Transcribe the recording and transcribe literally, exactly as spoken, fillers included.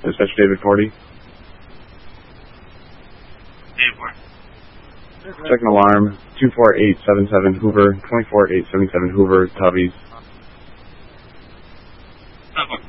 Dispatch David forty. David forty. Second alarm, two four eight seven seven Hoover, two four eight seven seven Hoover, Tubbies. Okay.